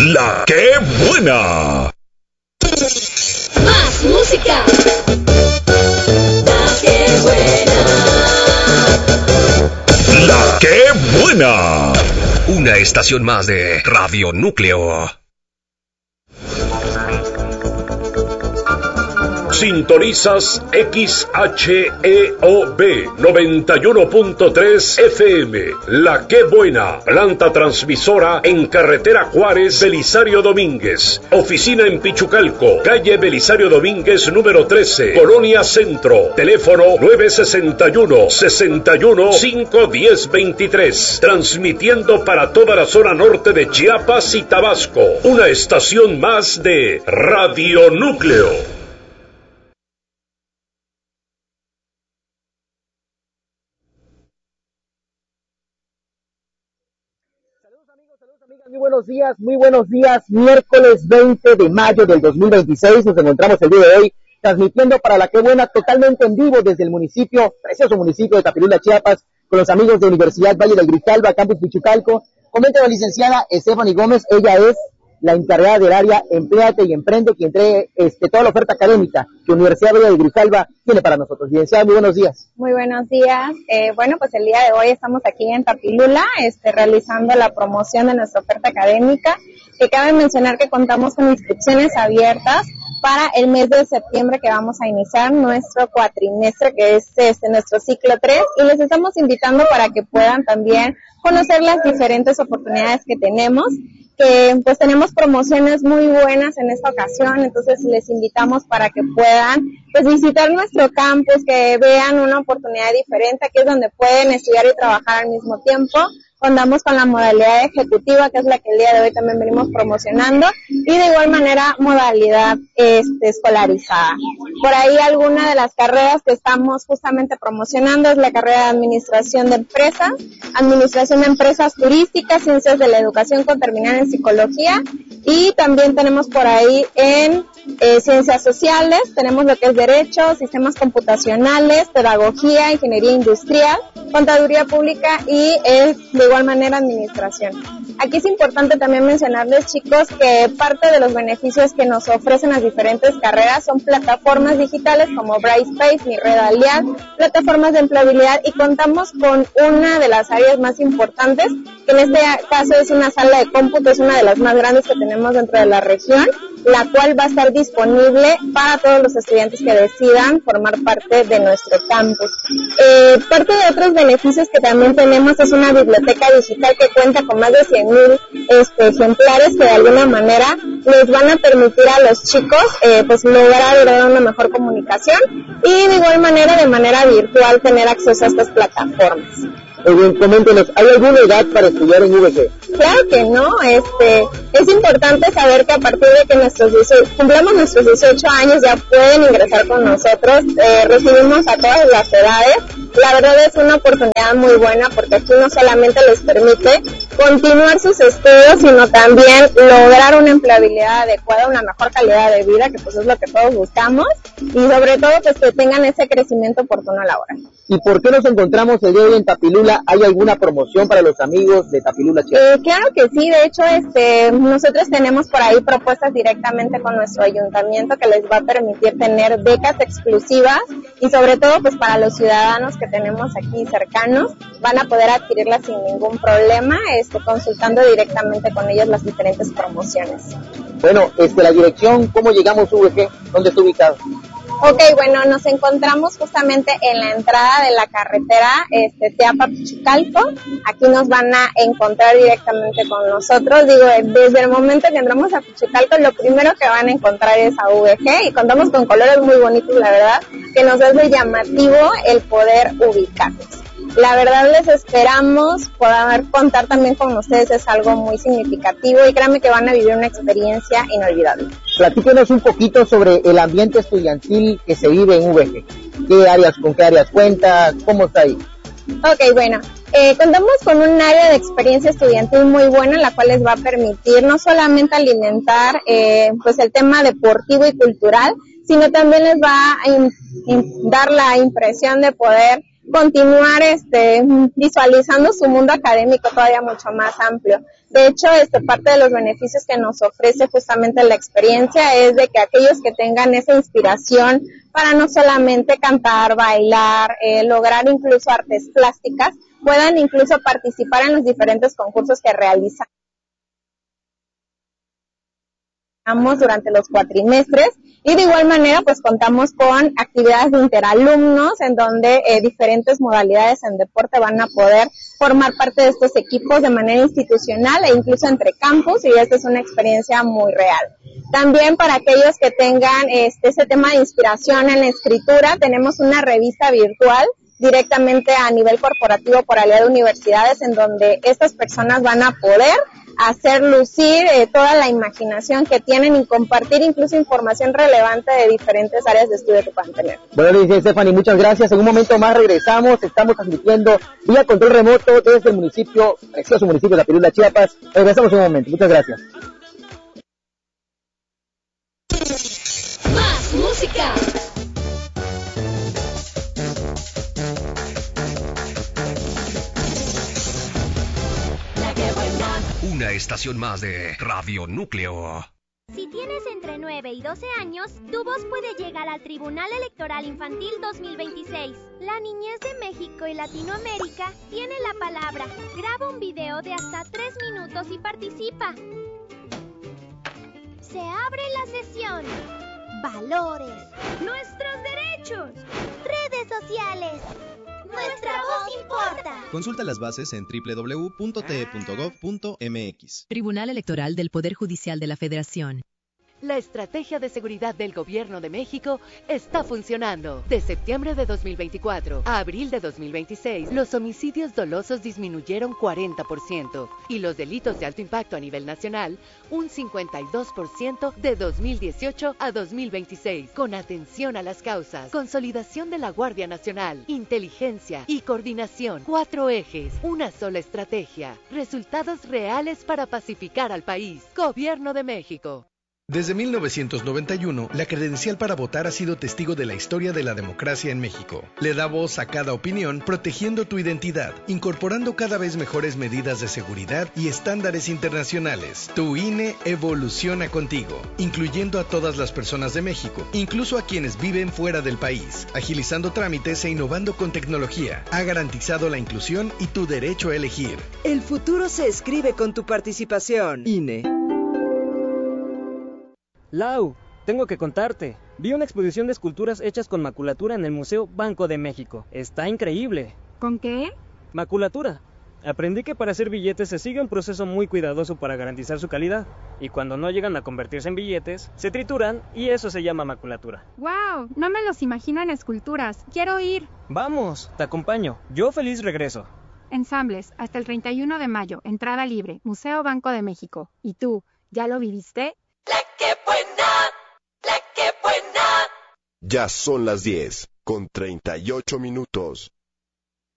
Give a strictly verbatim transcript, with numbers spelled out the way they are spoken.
La que buena. Más música. La que buena. La que buena. Una estación más de Radio Núcleo. Sintonizas X H E O B noventa y uno punto tres F M. La que buena. Planta transmisora en carretera Juárez, Belisario Domínguez. Oficina en Pichucalco, calle Belisario Domínguez número trece, Colonia Centro. Teléfono nueve sesenta y uno, sesenta y uno, cinco diez veintitrés. Transmitiendo para toda la zona norte de Chiapas y Tabasco. Una estación más de Radio Núcleo. Muy buenos días, muy buenos días. Miércoles veinte de mayo del dos mil veintiséis nos encontramos el día de hoy transmitiendo para La que buena totalmente en vivo desde el municipio, precioso municipio de Tapirula, Chiapas, con los amigos de Universidad Valle de Grijalva, Campus Pichucalco. Comenta la licenciada Stephanie Gómez, ella es la encargada del área Empléate y Emprende, quien trae este, toda la oferta académica que Universidad Valle de Grijalva tiene para nosotros. Licenciada, muy buenos días. Muy buenos días. Eh, bueno, pues el día de hoy estamos aquí en Tapirula, este, realizando la promoción de nuestra oferta académica, que cabe mencionar que contamos con inscripciones abiertas para el mes de septiembre, que vamos a iniciar nuestro cuatrimestre, que es este, nuestro ciclo tres, y les estamos invitando para que puedan también conocer las diferentes oportunidades que tenemos, que pues tenemos promociones muy buenas en esta ocasión, entonces les invitamos para que puedan pues visitar nuestro campus, que vean una oportunidad diferente, aquí es donde pueden estudiar y trabajar al mismo tiempo. Contamos con la modalidad ejecutiva, que es la que el día de hoy también venimos promocionando, y de igual manera modalidad este, escolarizada. Por ahí alguna de las carreras que estamos justamente promocionando es la carrera de Administración de Empresas, Administración de Empresas Turísticas, Ciencias de la Educación con terminal en Psicología, y también tenemos por ahí en eh, Ciencias Sociales, tenemos lo que es Derecho, Sistemas Computacionales, Pedagogía, Ingeniería Industrial, Contaduría Pública y eh, de igual manera Administración. Aquí es importante también mencionarles, chicos, que parte de los beneficios que nos ofrecen las diferentes carreras son plataformas digitales como Brightspace, Mi Red Aliad, plataformas de empleabilidad, y contamos con una de las áreas más importantes, que en este caso es una sala de cómputo, es una de las más grandes que tenemos dentro de la región, la cual va a estar disponible para todos los estudiantes que decidan formar parte de nuestro campus. Eh, parte de otros beneficios que también tenemos es una biblioteca digital que cuenta con más de cien mil este, ejemplares, que de alguna manera les van a permitir a los chicos eh, pues lograr, lograr una mejor comunicación, y de igual manera, de manera virtual, tener acceso a estas plataformas. Muy bien, coméntenos, ¿hay alguna edad para estudiar en U V G? Claro que no, este, es importante saber que a partir de que nuestros dieciocho, cumplamos nuestros dieciocho años ya pueden ingresar con nosotros, eh, recibimos a todas las edades. La verdad es una oportunidad muy buena, porque aquí no solamente les permite continuar sus estudios, sino también lograr una empleabilidad adecuada, una mejor calidad de vida, que pues es lo que todos buscamos, y sobre todo pues que tengan ese crecimiento oportuno laboral. ¿Y por qué nos encontramos el día de hoy en Tapirula? ¿Hay alguna promoción para los amigos de Tapirula, Chiapas? Eh, claro que sí, de hecho este nosotros tenemos por ahí propuestas directamente con nuestro ayuntamiento, que les va a permitir tener becas exclusivas, y sobre todo pues para los ciudadanos que tenemos aquí cercanos, van a poder adquirirlas sin ningún problema, este, consultando directamente con ellos las diferentes promociones. Bueno, este, la dirección, ¿cómo llegamos a U V G? ¿Dónde está ubicado? Ok, bueno, nos encontramos justamente en la entrada de la carretera este, Teapa-Pichucalco. Aquí nos van a encontrar directamente con nosotros. Digo, desde el momento que entramos a Pichucalco, lo primero que van a encontrar es a U V G, y contamos con colores muy bonitos, la verdad, que nos hace llamativo el poder ubicarnos. La verdad, les esperamos, poder contar también con ustedes es algo muy significativo, y créanme que van a vivir una experiencia inolvidable. Platíquenos un poquito sobre el ambiente estudiantil que se vive en U V G. ¿Qué áreas, con qué áreas cuenta? ¿Cómo está ahí? Ok, bueno, eh, contamos con un área de experiencia estudiantil muy buena, la cual les va a permitir no solamente alimentar eh, pues el tema deportivo y cultural, sino también les va a in, in, dar la impresión de poder continuar este, visualizando su mundo académico todavía mucho más amplio. De hecho, este, parte de los beneficios que nos ofrece justamente la experiencia es de que aquellos que tengan esa inspiración para no solamente cantar, bailar, eh, lograr incluso artes plásticas, puedan incluso participar en los diferentes concursos que realizan durante los cuatrimestres, y de igual manera pues contamos con actividades de interalumnos en donde eh, diferentes modalidades en deporte van a poder formar parte de estos equipos de manera institucional e incluso entre campus, y esta es una experiencia muy real. También para aquellos que tengan este ese tema de inspiración en la escritura, tenemos una revista virtual directamente a nivel corporativo por Aliado Universidades, en donde estas personas van a poder hacer lucir eh, toda la imaginación que tienen y compartir incluso información relevante de diferentes áreas de estudio que puedan tener. Bueno, dice Stephanie, muchas gracias. En un momento más regresamos. Estamos transmitiendo vía control remoto desde el municipio, precioso municipio de Tapirula, Chiapas. Regresamos un momento. Muchas gracias. Más música. Una estación más de Radio Núcleo. Si tienes entre nueve y doce años, tu voz puede llegar al Tribunal Electoral Infantil dos mil veintiséis. La niñez de México y Latinoamérica tiene la palabra. Graba un video de hasta tres minutos y participa. Se abre la sesión. Valores. Nuestros derechos. Redes sociales. Nuestra voz importa. Consulta las bases en doble u doble u doble u punto t e punto gov punto m x. Tribunal Electoral del Poder Judicial de la Federación. La estrategia de seguridad del Gobierno de México está funcionando. De septiembre de dos mil veinticuatro a abril de dos mil veintiséis, los homicidios dolosos disminuyeron cuarenta por ciento y los delitos de alto impacto a nivel nacional un cincuenta y dos por ciento de dos mil dieciocho a dos mil veintiséis. Con atención a las causas, consolidación de la Guardia Nacional, inteligencia y coordinación. Cuatro ejes, una sola estrategia. Resultados reales para pacificar al país. Gobierno de México. Desde mil novecientos noventa y uno, la credencial para votar ha sido testigo de la historia de la democracia en México. Le da voz a cada opinión, protegiendo tu identidad, incorporando cada vez mejores medidas de seguridad y estándares internacionales. Tu I N E evoluciona contigo, incluyendo a todas las personas de México, incluso a quienes viven fuera del país, agilizando trámites e innovando con tecnología. Ha garantizado la inclusión y tu derecho a elegir. El futuro se escribe con tu participación. I N E. Lau, tengo que contarte. Vi una exposición de esculturas hechas con maculatura en el Museo Banco de México. Está increíble. ¿Con qué? Maculatura. Aprendí que para hacer billetes se sigue un proceso muy cuidadoso para garantizar su calidad. Y cuando no llegan a convertirse en billetes, se trituran y eso se llama maculatura. ¡Wow! No me los imagino en esculturas. ¡Quiero ir! Vamos, te acompaño. Yo feliz regreso. Ensambles, hasta el treinta y uno de mayo. Entrada libre. Museo Banco de México. ¿Y tú, ya lo viviste? La que buena, la que buena. Ya son las diez, con treinta y ocho minutos.